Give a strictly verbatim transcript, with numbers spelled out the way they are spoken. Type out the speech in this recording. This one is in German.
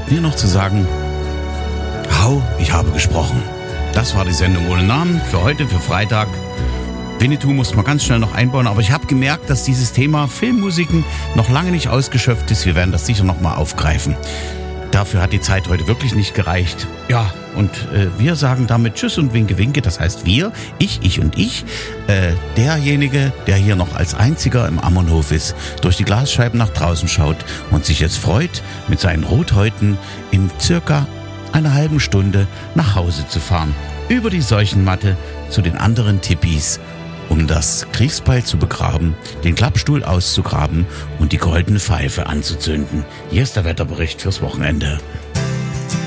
bleibt mir noch zu sagen, hau, ich habe gesprochen. Das war die Sendung ohne Namen für heute, für Freitag. Winnetou musste man ganz schnell noch einbauen, aber ich habe gemerkt, dass dieses Thema Filmmusiken noch lange nicht ausgeschöpft ist. Wir werden das sicher noch mal aufgreifen. Dafür hat die Zeit heute wirklich nicht gereicht. Ja, und äh, wir sagen damit Tschüss und Winke Winke. Das heißt wir, ich, ich und ich. Äh, derjenige, der hier noch als einziger im Ammernhof ist, durch die Glasscheiben nach draußen schaut und sich jetzt freut, mit seinen Rothäuten in circa einer halben Stunde nach Hause zu fahren. Über die Seuchenmatte zu den anderen Tippis, um das Kriegsbeil zu begraben, den Klappstuhl auszugraben und die goldene Pfeife anzuzünden. Hier ist der Wetterbericht fürs Wochenende.